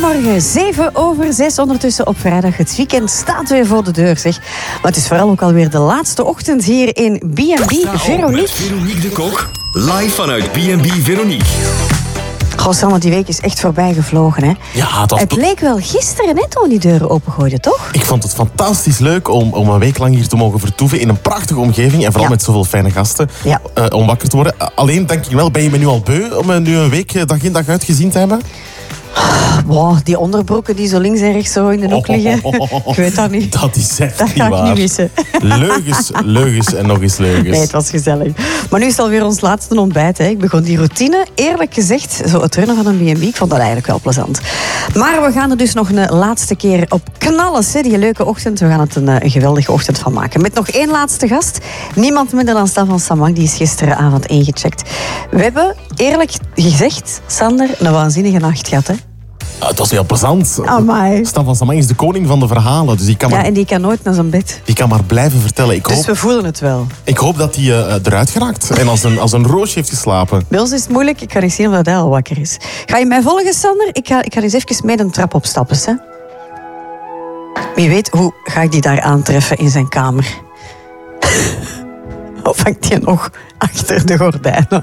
Goedemorgen, 7:07 ondertussen op vrijdag. Het weekend staat weer voor de deur, zeg. Maar het is vooral ook alweer de laatste ochtend hier in B&B Veronique. Met Veronique de Kok, live vanuit B&B Veronique. Goh, Sander, die week is echt voorbij gevlogen, hè? Ja, het leek wel gisteren net toen die deuren opengooiden, toch? Ik vond het fantastisch leuk om een week lang hier te mogen vertoeven in een prachtige omgeving en vooral met zoveel fijne gasten om wakker te worden. Alleen denk ik wel, ben je me nu al beu om nu een week dag in dag uit gezien te hebben? Wow, die onderbroeken die zo links en rechts zo in de hoek liggen. Ik weet dat niet. Dat is echt dat niet ga waar. Ik niet missen. Leugens en nog eens leugens. Nee, het was gezellig. Maar nu is het alweer ons laatste ontbijt. Hè. Ik begon die routine, eerlijk gezegd, zo het runnen van een B&B, ik vond dat eigenlijk wel plezant. Maar we gaan er dus nog een laatste keer op knallen. Hè. Die leuke ochtend, we gaan het een geweldige ochtend van maken. Met nog één laatste gast. Niemand minder dan Stefan Samang, die is gisteravond ingecheckt. We hebben, eerlijk gezegd, Sander, een waanzinnige nacht gehad, hè. Het was heel plezant. Amai. Stefan Samang is de koning van de verhalen. Dus en die kan nooit naar zijn bed. Die kan maar blijven vertellen. Dus we voelen het wel. Ik hoop dat hij eruit geraakt en als een roosje heeft geslapen. Bij ons is het moeilijk. Ik ga niet zien of hij al wakker is. Ga je mij volgen, Sander? Ik ga eens even mee de trap opstappen. Hè? Wie weet, hoe ga ik die daar aantreffen in zijn kamer? Of hangt hij nog achter de gordijnen?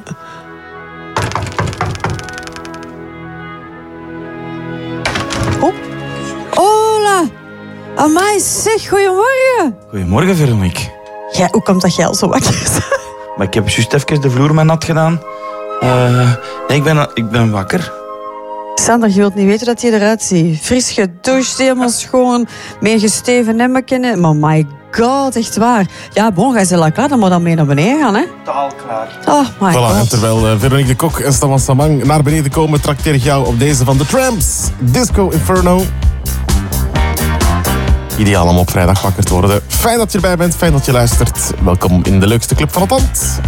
Hola! Amai, zeg, goedemorgen. Goedemorgen, Veronique. Ja, hoe komt dat jij al zo wakker is? Maar ik heb juist even de vloer maar nat gedaan. Nee, ik ben wakker. Sander, je wilt niet weten dat hij eruit ziet. Fris gedoucht, helemaal schoon, met gesteven hemmen. Maar my god, echt waar. Ja, bon, ga je klaar, dan moet dan mee naar beneden gaan, hè? Totaal klaar. Oh my god. En terwijl Veronique de Kok en Stefan Samang naar beneden komen, trakteer ik jou op deze van The Tramps. Disco Inferno. Ideaal om op vrijdag wakker te worden. Fijn dat je erbij bent, fijn dat je luistert. Welkom in de leukste club van het land.